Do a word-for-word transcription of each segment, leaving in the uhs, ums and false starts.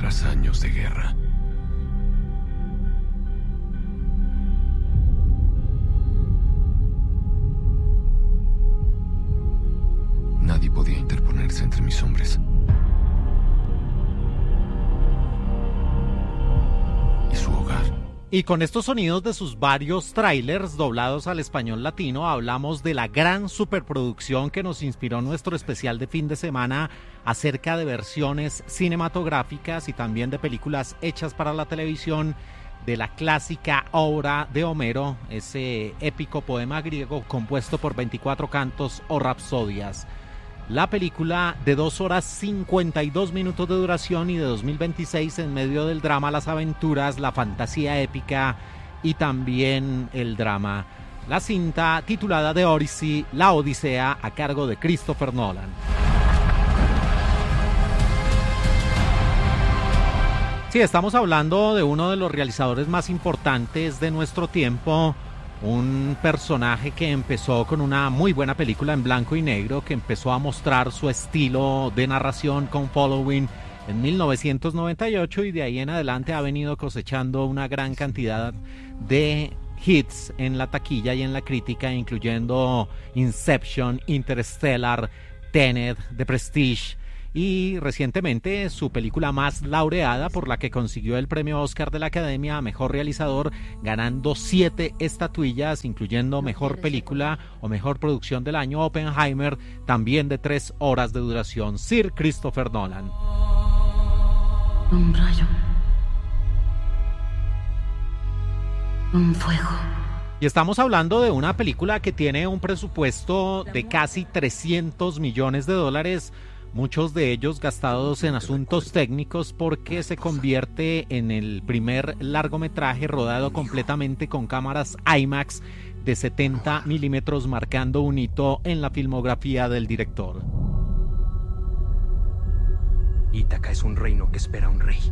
tras años de guerra. Nadie podía interponerse entre mis hombres y su hogar. Y con estos sonidos de sus varios trailers doblados al español latino, hablamos de la gran superproducción que nos inspiró nuestro especial de fin de semana acerca de versiones cinematográficas y también de películas hechas para la televisión de la clásica obra de Homero, ese épico poema griego compuesto por veinticuatro cantos o rapsodias. La película de dos horas cincuenta y dos minutos de duración y de dos mil veintiséis en medio del drama, las aventuras, la fantasía épica y también el drama. La cinta titulada The Odyssey, La Odisea, a cargo de Christopher Nolan. Sí, estamos hablando de uno de los realizadores más importantes de nuestro tiempo. Un personaje que empezó con una muy buena película en blanco y negro, que empezó a mostrar su estilo de narración con Following en mil novecientos noventa y ocho y de ahí en adelante ha venido cosechando una gran cantidad de hits en la taquilla y en la crítica, incluyendo Inception, Interstellar, Tenet, The Prestige y recientemente su película más laureada, por la que consiguió el premio Oscar de la Academia a Mejor Realizador, ganando siete estatuillas, incluyendo Mejor Película o Mejor Producción del Año, Oppenheimer, también de tres horas de duración. Sir Christopher Nolan. Un rayo. Un fuego. Y estamos hablando de una película que tiene un presupuesto de casi trescientos millones de dólares, muchos de ellos gastados en asuntos técnicos, porque se convierte en el primer largometraje rodado completamente con cámaras IMAX de setenta milímetros, marcando un hito en la filmografía del director. Ítaca es un reino que espera a un rey.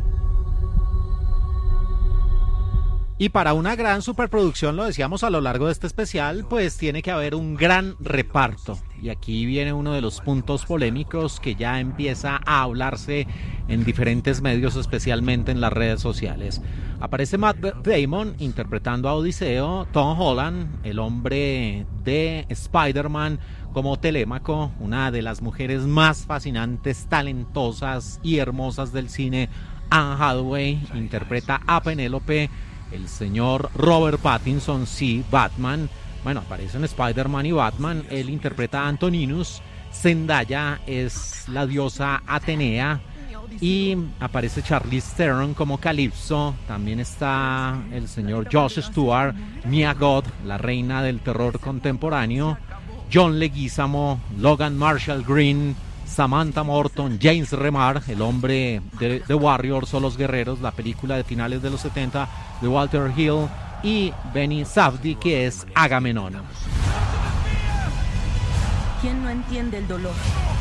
Y para una gran superproducción, lo decíamos a lo largo de este especial, pues tiene que haber un gran reparto. Y aquí viene uno de los puntos polémicos que ya empieza a hablarse en diferentes medios, especialmente en las redes sociales. Aparece Matt Damon interpretando a Odiseo, Tom Holland, el hombre de Spider-Man, como Telémaco, una de las mujeres más fascinantes, talentosas y hermosas del cine. Anne Hathaway interpreta a Penélope. El señor Robert Pattinson, sí, Batman. Bueno, aparecen Spider-Man y Batman. Él interpreta a Antoninus. Zendaya es la diosa Atenea. Y aparece Charlize Theron como Calypso. También está el señor Josh Stewart, Mia Goth, la reina del terror contemporáneo. John Leguizamo, Logan Marshall Green, Samantha Morton, James Remar, el hombre de The Warriors o Los Guerreros, la película de finales de los setenta de Walter Hill, y Benny Safdie, que es Agamenón. ¿Quién no entiende el dolor?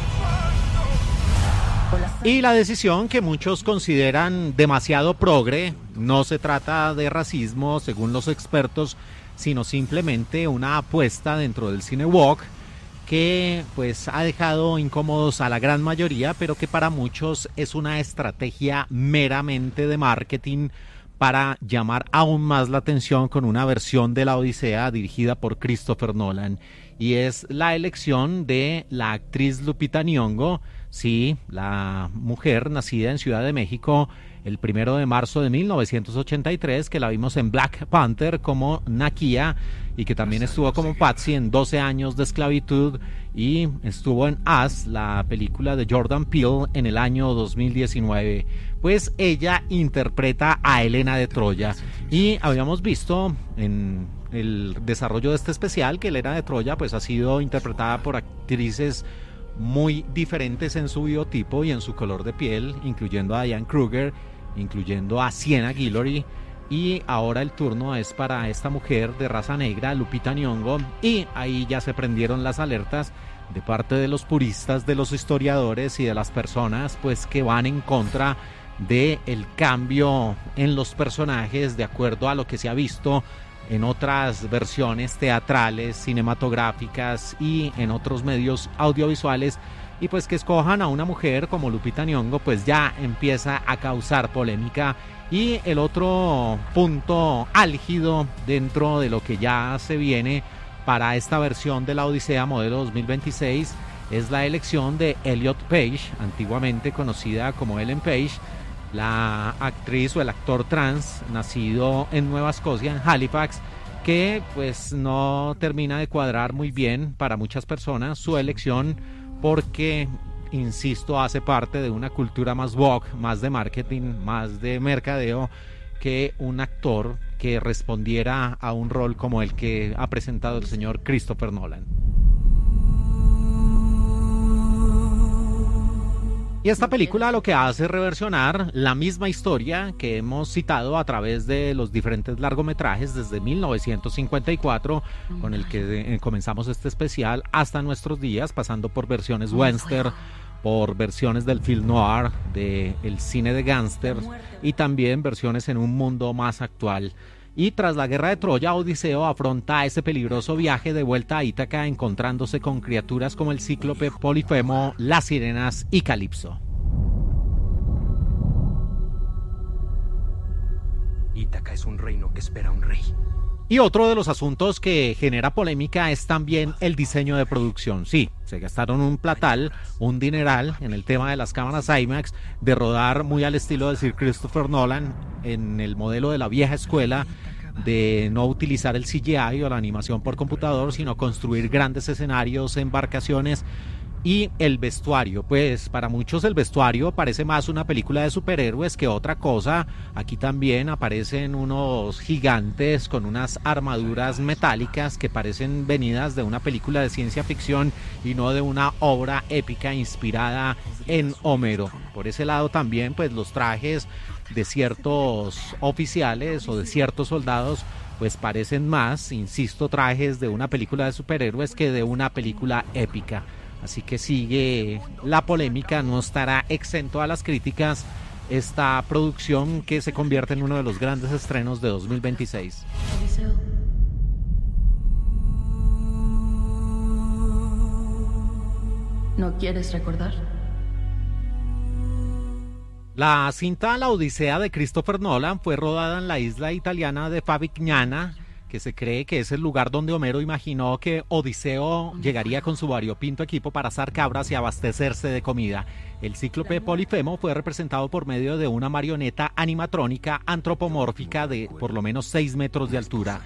Y la decisión que muchos consideran demasiado progre, no se trata de racismo según los expertos, sino simplemente una apuesta dentro del cine woke, que pues ha dejado incómodos a la gran mayoría, pero que para muchos es una estrategia meramente de marketing para llamar aún más la atención con una versión de La Odisea dirigida por Christopher Nolan. Y es la elección de la actriz Lupita Nyong'o, sí, la mujer nacida en Ciudad de México el primero de marzo de mil novecientos ochenta y tres, que la vimos en Black Panther como Nakia y que también estuvo como Patsy en doce años de esclavitud, y estuvo en Us, la película de Jordan Peele, en el año dos mil diecinueve. Pues ella interpreta a Helena de Troya, y habíamos visto en el desarrollo de este especial que Helena de Troya pues ha sido interpretada por actrices muy diferentes en su biotipo y en su color de piel, incluyendo a Diane Kruger, incluyendo a Sienna Guillory, y ahora el turno es para esta mujer de raza negra, Lupita Nyong'o, y ahí ya se prendieron las alertas de parte de los puristas, de los historiadores y de las personas pues que van en contra de el cambio en los personajes de acuerdo a lo que se ha visto en otras versiones teatrales, cinematográficas y en otros medios audiovisuales, y pues que escojan a una mujer como Lupita Nyong'o pues ya empieza a causar polémica. Y el otro punto álgido dentro de lo que ya se viene para esta versión de la Odisea modelo dos mil veintiséis es la elección de Elliot Page, antiguamente conocida como Ellen Page, la actriz o el actor trans nacido en Nueva Escocia, en Halifax, que pues no termina de cuadrar muy bien para muchas personas su elección porque, insisto, hace parte de una cultura más woke, más de marketing, más de mercadeo que un actor que respondiera a un rol como el que ha presentado el señor Christopher Nolan. Y esta película lo que hace es reversionar la misma historia que hemos citado a través de los diferentes largometrajes desde mil novecientos cincuenta y cuatro, con el que comenzamos este especial, hasta nuestros días, pasando por versiones western, por versiones del film noir, del cine de gángster y también versiones en un mundo más actual. Y tras la guerra de Troya, Odiseo afronta ese peligroso viaje de vuelta a Ítaca, encontrándose con criaturas como el cíclope, Polifemo, las sirenas y Calipso. Ítaca es un reino que espera a un rey. Y otro de los asuntos que genera polémica es también el diseño de producción. Sí, se gastaron un platal, un dineral en el tema de las cámaras IMAX, de rodar muy al estilo de Sir Christopher Nolan, en el modelo de la vieja escuela, de no utilizar el C G I o la animación por computador, sino construir grandes escenarios, embarcaciones. Y el vestuario, pues para muchos el vestuario parece más una película de superhéroes que otra cosa. Aquí también aparecen unos gigantes con unas armaduras metálicas que parecen venidas de una película de ciencia ficción y no de una obra épica inspirada en Homero. Por ese lado también pues los trajes de ciertos oficiales o de ciertos soldados pues parecen más, insisto, trajes de una película de superhéroes que de una película épica. Así que sigue la polémica, no estará exento a las críticas esta producción que se convierte en uno de los grandes estrenos de dos mil veintiséis. Odiseo. ¿No quieres recordar? La cinta La Odisea de Christopher Nolan fue rodada en la isla italiana de Favignana, que se cree que es el lugar donde Homero imaginó que Odiseo llegaría con su variopinto equipo para asar cabras y abastecerse de comida. El cíclope Polifemo fue representado por medio de una marioneta animatrónica antropomórfica de por lo menos seis metros de altura.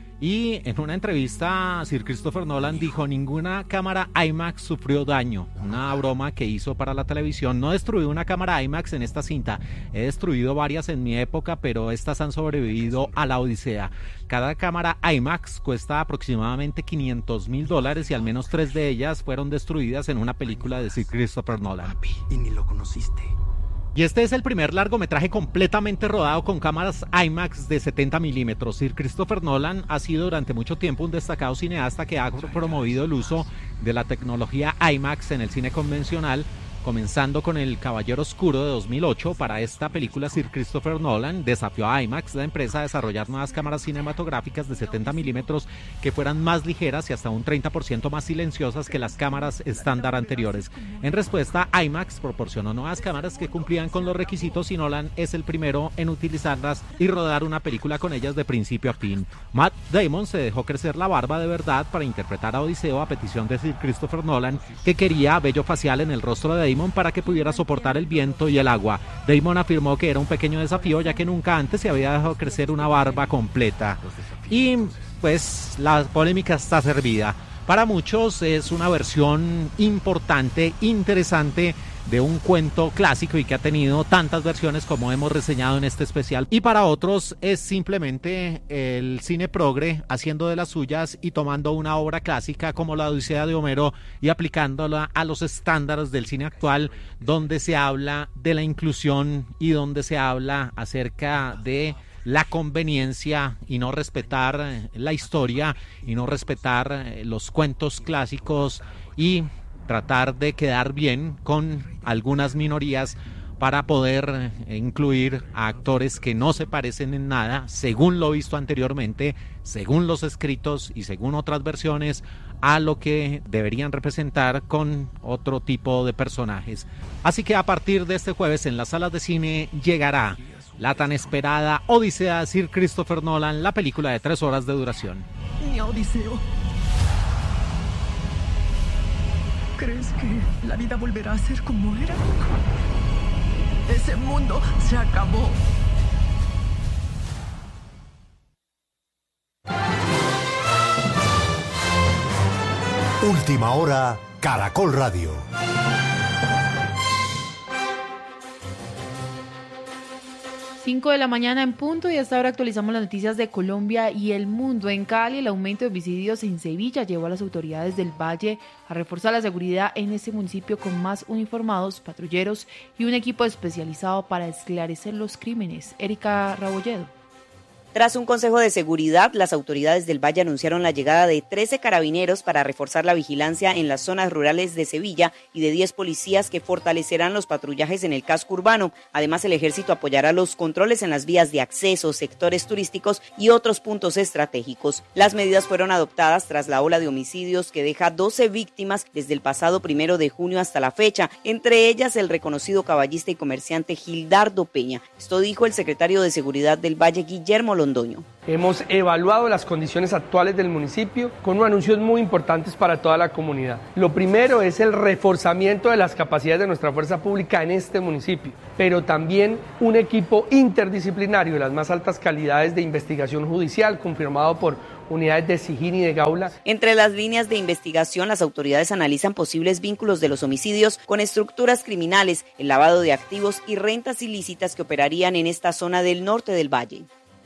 Y en una entrevista, Sir Christopher Nolan dijo: ninguna cámara IMAX sufrió daño. Una broma que hizo para la televisión. No destruí una cámara IMAX en esta cinta. He destruido varias en mi época, pero estas han sobrevivido a la Odisea. Cada cámara IMAX cuesta aproximadamente quinientos mil dólares y al menos tres de ellas fueron destruidas en una película de Sir Christopher Nolan. Papi, y ni lo conociste. Y este es el primer largometraje completamente rodado con cámaras IMAX de setenta milímetros. Sir Christopher Nolan ha sido durante mucho tiempo un destacado cineasta que ha promovido el uso de la tecnología IMAX en el cine convencional, comenzando con El Caballero Oscuro de dos mil ocho. Para esta película, Sir Christopher Nolan desafió a IMAX, la empresa, a desarrollar nuevas cámaras cinematográficas de setenta milímetros que fueran más ligeras y hasta un treinta por ciento más silenciosas que las cámaras estándar anteriores. En respuesta, IMAX proporcionó nuevas cámaras que cumplían con los requisitos y Nolan es el primero en utilizarlas y rodar una película con ellas de principio a fin. Matt Damon se dejó crecer la barba de verdad para interpretar a Odiseo a petición de Sir Christopher Nolan, que quería vello facial en el rostro de Damon para que pudiera soportar el viento y el agua. Damon afirmó que era un pequeño desafío, ya que nunca antes se había dejado crecer una barba completa. Y pues la polémica está servida. Para muchos es una versión importante, interesante, de un cuento clásico y que ha tenido tantas versiones como hemos reseñado en este especial. Y para otros es simplemente el cine progre haciendo de las suyas y tomando una obra clásica como la Odisea de Homero y aplicándola a los estándares del cine actual, donde se habla de la inclusión y donde se habla acerca de la conveniencia y no respetar la historia y no respetar los cuentos clásicos y tratar de quedar bien con algunas minorías para poder incluir a actores que no se parecen en nada, según lo visto anteriormente, según los escritos y según otras versiones, a lo que deberían representar con otro tipo de personajes. Así que a partir de este jueves en las salas de cine llegará la tan esperada Odisea de Sir Christopher Nolan, la película de tres horas de duración. Mi Odiseo. ¿Crees que la vida volverá a ser como era? Ese mundo se acabó. Última hora, Caracol Radio. cinco de la mañana en punto y hasta ahora actualizamos las noticias de Colombia y el mundo. En Cali, el aumento de homicidios en Sevilla llevó a las autoridades del Valle a reforzar la seguridad en este municipio con más uniformados, patrulleros y un equipo especializado para esclarecer los crímenes. Erika Rabolledo. Tras un consejo de seguridad, las autoridades del Valle anunciaron la llegada de trece carabineros para reforzar la vigilancia en las zonas rurales de Sevilla y de diez policías que fortalecerán los patrullajes en el casco urbano. Además, el ejército apoyará los controles en las vías de acceso, sectores turísticos y otros puntos estratégicos. Las medidas fueron adoptadas tras la ola de homicidios que deja doce víctimas desde el pasado primero de junio hasta la fecha, entre ellas el reconocido caballista y comerciante Gildardo Peña. Esto dijo el secretario de Seguridad del Valle, Guillermo Londoño. Hemos evaluado las condiciones actuales del municipio con unos anuncios muy importantes para toda la comunidad. Lo primero es el reforzamiento de las capacidades de nuestra fuerza pública en este municipio, pero también un equipo interdisciplinario de las más altas calidades de investigación judicial, confirmado por unidades de Sijín y de Gaula. Entre las líneas de investigación, las autoridades analizan posibles vínculos de los homicidios con estructuras criminales, el lavado de activos y rentas ilícitas que operarían en esta zona del norte del Valle.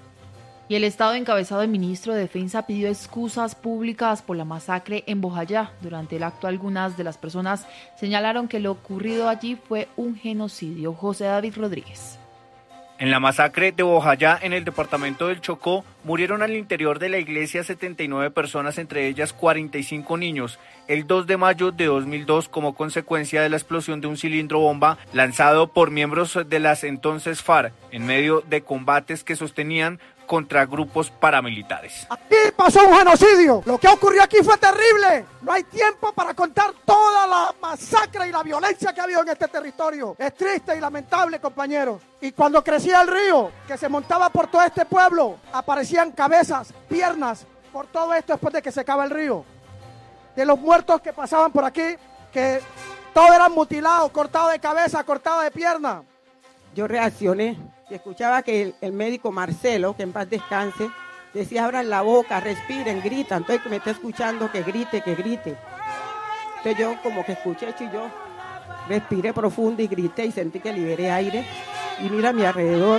Y el Estado, encabezado del ministro de Defensa, pidió excusas públicas por la masacre en Bojayá. Durante el acto, algunas de las personas señalaron que lo ocurrido allí fue un genocidio. José David Rodríguez. En la masacre de Bojayá, en el departamento del Chocó, murieron al interior de la iglesia setenta y nueve personas, entre ellas cuarenta y cinco niños, el dos de mayo de dos mil dos como consecuencia de la explosión de un cilindro bomba lanzado por miembros de las entonces FARC en medio de combates que sostenían contra grupos paramilitares. Aquí pasó un genocidio. Lo que ocurrió aquí fue terrible. No hay tiempo para contar toda la masacre y la violencia que ha habido en este territorio. Es triste y lamentable, compañeros. Y cuando crecía el río, que se montaba por todo este pueblo, aparecían cabezas, piernas, por todo esto después de que se acaba el río. De los muertos que pasaban por aquí, que todos eran mutilados, cortados de cabeza, cortados de pierna. Yo reaccioné y escuchaba que el, el médico Marcelo, que en paz descanse, decía: abran la boca, respiren, gritan. Entonces que me está escuchando que grite, que grite. Entonces yo como que escuché y yo respiré profundo y grité y sentí que liberé aire. Y mira a mi alrededor,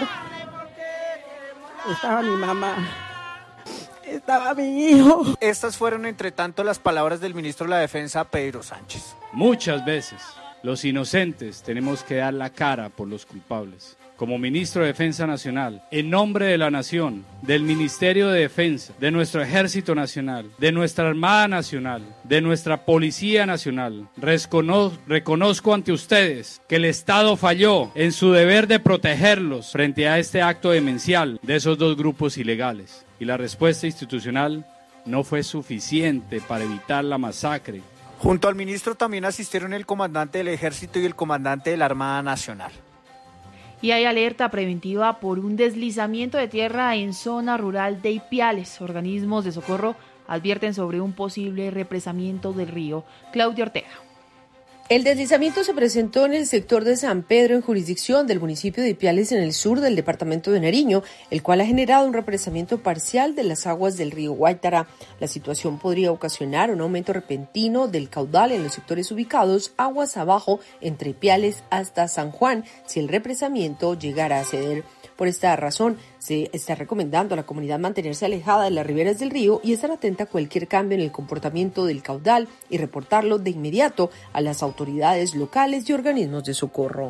estaba mi mamá, estaba mi hijo. Estas fueron entre tanto las palabras del ministro de la Defensa, Pedro Sánchez. Muchas veces los inocentes tenemos que dar la cara por los culpables. Como ministro de Defensa Nacional, en nombre de la Nación, del Ministerio de Defensa, de nuestro Ejército Nacional, de nuestra Armada Nacional, de nuestra Policía Nacional, recono- reconozco ante ustedes que el Estado falló en su deber de protegerlos frente a este acto demencial de esos dos grupos ilegales. Y la respuesta institucional no fue suficiente para evitar la masacre. Junto al ministro también asistieron el comandante del Ejército y el comandante de la Armada Nacional. Y hay alerta preventiva por un deslizamiento de tierra en zona rural de Ipiales. Organismos de socorro advierten sobre un posible represamiento del río. Claudia Ortega. El deslizamiento se presentó en el sector de San Pedro, en jurisdicción del municipio de Ipiales, en el sur del departamento de Nariño, el cual ha generado un represamiento parcial de las aguas del río Guaitara. La situación podría ocasionar un aumento repentino del caudal en los sectores ubicados aguas abajo, entre Ipiales hasta San Juan, si el represamiento llegara a ceder. Por esta razón, se está recomendando a la comunidad mantenerse alejada de las riberas del río y estar atenta a cualquier cambio en el comportamiento del caudal y reportarlo de inmediato a las autoridades locales y organismos de socorro.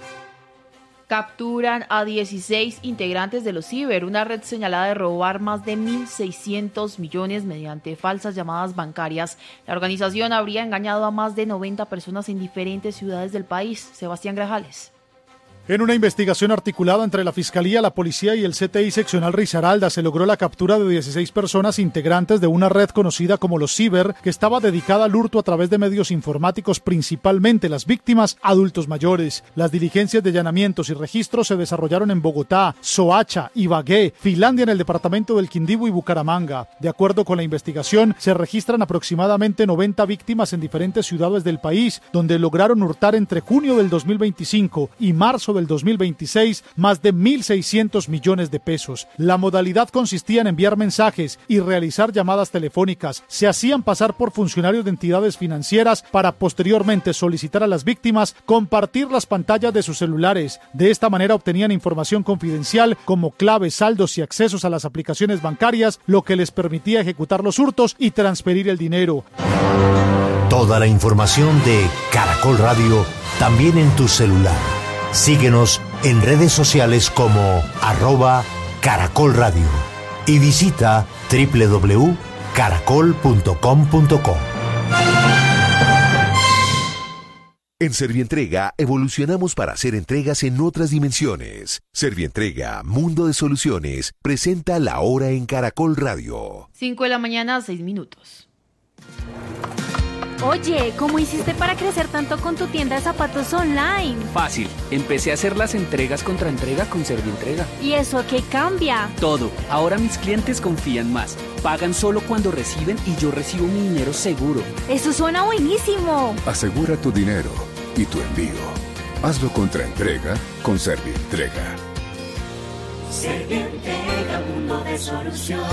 Capturan a dieciséis integrantes de los Ciber, una red señalada de robar más de mil seiscientos millones mediante falsas llamadas bancarias. La organización habría engañado a más de noventa personas en diferentes ciudades del país. Sebastián Grajales. En una investigación articulada entre la Fiscalía, la Policía y el C T I Seccional Risaralda se logró la captura de dieciséis personas integrantes de una red conocida como los Ciber, que estaba dedicada al hurto a través de medios informáticos, principalmente las víctimas adultos mayores. Las diligencias de allanamientos y registros se desarrollaron en Bogotá, Soacha, Ibagué, Finlandia en el departamento del Quindío y Bucaramanga. De acuerdo con la investigación, se registran aproximadamente noventa víctimas en diferentes ciudades del país, donde lograron hurtar entre junio del dos mil veinticinco y marzo del dos mil veintiséis más de mil seiscientos millones de pesos. La modalidad consistía en enviar mensajes y realizar llamadas telefónicas. Se hacían pasar por funcionarios de entidades financieras para posteriormente solicitar a las víctimas compartir las pantallas de sus celulares. De esta manera obtenían información confidencial como claves, saldos y accesos a las aplicaciones bancarias, lo que les permitía ejecutar los hurtos y transferir el dinero. Toda la información de Caracol Radio también en tu celular. Síguenos en redes sociales como arroba Caracol Radio y visita doble u doble u doble u punto caracol punto com punto co. En Servientrega evolucionamos para hacer entregas en otras dimensiones. Servientrega, Mundo de Soluciones, presenta La Hora en Caracol Radio. cinco de la mañana, seis minutos. Oye, ¿cómo hiciste para crecer tanto con tu tienda de zapatos online? Fácil, empecé a hacer las entregas contra entrega con Servientrega. ¿Y eso qué cambia? Todo, ahora mis clientes confían más, pagan solo cuando reciben y yo recibo mi dinero seguro. ¡Eso suena buenísimo! Asegura tu dinero y tu envío. Hazlo contra entrega con Servientrega. Servientrega, mundo de soluciones.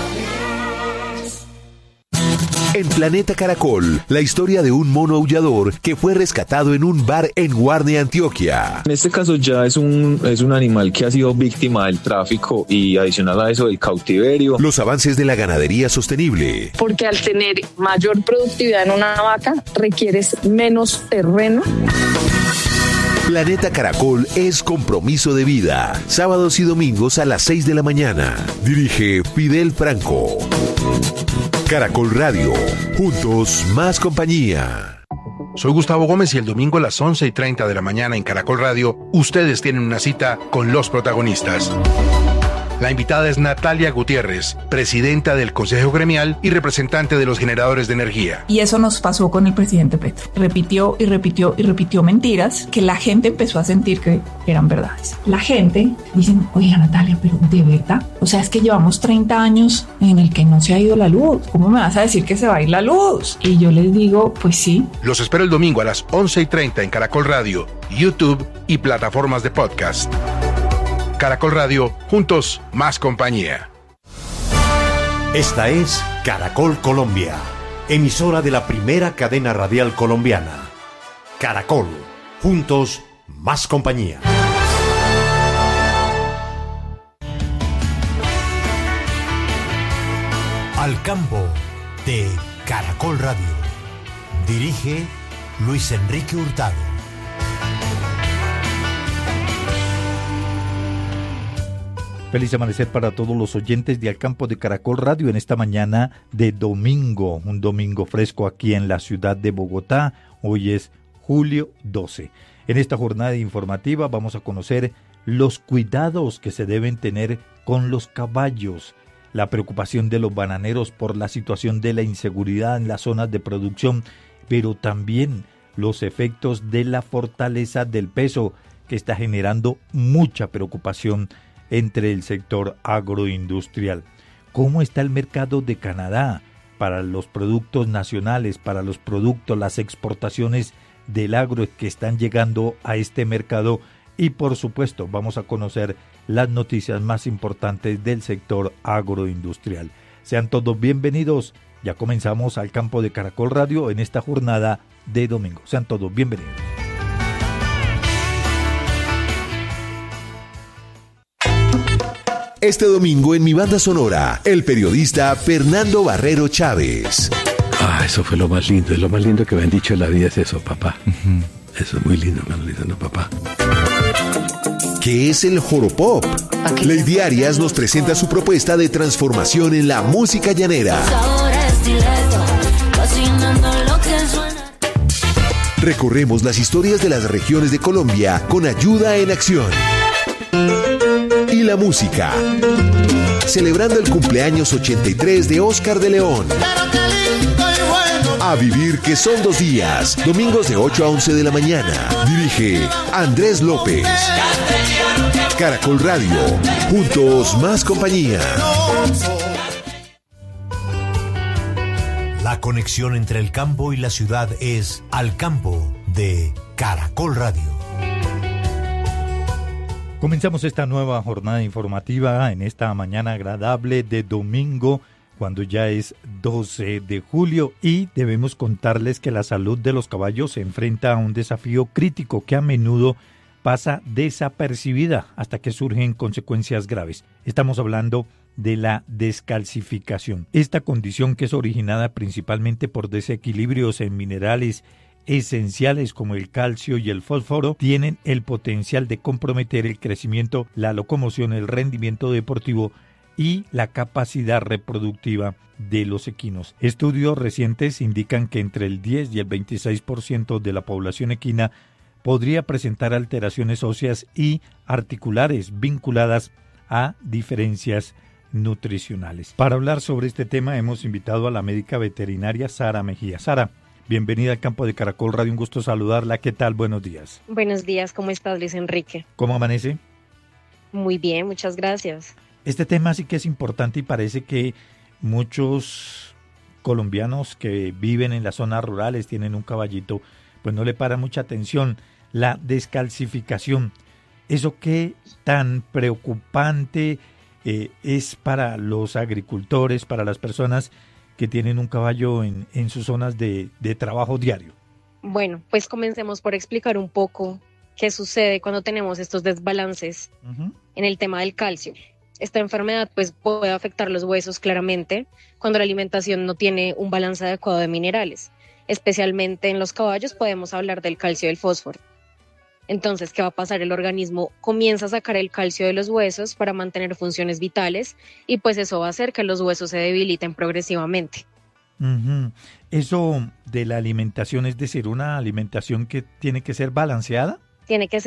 En Planeta Caracol, la historia de un mono aullador que fue rescatado en un bar en Guarne, Antioquia. En este caso ya es un, es un animal que ha sido víctima del tráfico y adicional a eso del cautiverio. Los avances de la ganadería sostenible. Porque al tener mayor productividad en una vaca, requieres menos terreno. Planeta Caracol es compromiso de vida. Sábados y domingos a las seis de la mañana. Dirige Fidel Franco. Caracol Radio. Juntos, más compañía. Soy Gustavo Gómez y el domingo a las once y treinta de la mañana en Caracol Radio, ustedes tienen una cita con los protagonistas. La invitada es Natalia Gutiérrez, presidenta del Consejo Gremial y representante de los generadores de energía. Y eso nos pasó con el presidente Petro. Repitió y repitió y repitió mentiras que la gente empezó a sentir que eran verdades. La gente dice, oiga Natalia, pero ¿de verdad? O sea, es que llevamos treinta años en el que no se ha ido la luz. ¿Cómo me vas a decir que se va a ir la luz? Y yo les digo, pues sí. Los espero el domingo a las once y treinta en Caracol Radio, YouTube y plataformas de podcast. Caracol Radio, juntos, más compañía. Esta es Caracol Colombia, emisora de la primera cadena radial colombiana. Caracol, juntos, más compañía. Al campo de Caracol Radio. Dirige Luis Enrique Hurtado. Feliz amanecer para todos los oyentes de Al Campo de Caracol Radio en esta mañana de domingo, un domingo fresco aquí en la ciudad de Bogotá. Hoy es julio doce. En esta jornada informativa vamos a conocer los cuidados que se deben tener con los caballos, la preocupación de los bananeros por la situación de la inseguridad en las zonas de producción, pero también los efectos de la fortaleza del peso que está generando mucha preocupación entre el sector agroindustrial. ¿Cómo está el mercado de Canadá para los productos nacionales, para los productos, las exportaciones del agro que están llegando a este mercado? Y por supuesto vamos a conocer las noticias más importantes del sector agroindustrial. Sean todos bienvenidos. Ya comenzamos Al Campo de Caracol Radio en esta jornada de domingo. Sean todos bienvenidos. Este domingo en Mi Banda Sonora, el periodista Fernando Barrero Chávez. Ah, eso fue lo más lindo, es lo más lindo que me han dicho en la vida, es eso, papá. Uh-huh. Eso es muy lindo, me lo dicen, papá. ¿Qué es el Joropop? Lady Arias nos presenta su propuesta de transformación en la música llanera. Recorremos las historias de las regiones de Colombia con ayuda en acción. Y la música. Celebrando el cumpleaños ochenta y tres de Oscar de León. A vivir que son dos días. Domingos de ocho a once de la mañana. Dirige Andrés López. Caracol Radio. Juntos más compañía. La conexión entre el campo y la ciudad es Al Campo de Caracol Radio. Comenzamos esta nueva jornada informativa en esta mañana agradable de domingo, cuando ya es doce de julio, y debemos contarles que la salud de los caballos se enfrenta a un desafío crítico que a menudo pasa desapercibida hasta que surgen consecuencias graves. Estamos hablando de la descalcificación. Esta condición, que es originada principalmente por desequilibrios en minerales esenciales como el calcio y el fósforo, tienen el potencial de comprometer el crecimiento, la locomoción, el rendimiento deportivo y la capacidad reproductiva de los equinos. Estudios recientes indican que entre el diez y el veintiséis por ciento de la población equina podría presentar alteraciones óseas y articulares vinculadas a diferencias nutricionales. Para hablar sobre este tema hemos invitado a la médica veterinaria Sara Mejía. Sara, bienvenida al campo de Caracol Radio, un gusto saludarla. ¿Qué tal? Buenos días. Buenos días, ¿cómo estás, Luis Enrique? ¿Cómo amanece? Muy bien, muchas gracias. Este tema sí que es importante y parece que muchos colombianos que viven en las zonas rurales, tienen un caballito, pues no le paran mucha atención. La descalcificación, ¿eso qué tan preocupante eh, es para los agricultores, para las personas que tienen un caballo en, en sus zonas de, de trabajo diario? Bueno, pues comencemos por explicar un poco qué sucede cuando tenemos estos desbalances uh-huh. en el tema del calcio. Esta enfermedad pues puede afectar los huesos claramente cuando la alimentación no tiene un balance adecuado de minerales. Especialmente en los caballos podemos hablar del calcio y el fósforo. Entonces, ¿qué va a pasar? El organismo comienza a sacar el calcio de los huesos para mantener funciones vitales y pues eso va a hacer que los huesos se debiliten progresivamente. Uh-huh. Eso de la alimentación, es decir, una alimentación que tiene que ser balanceada. Tiene que ser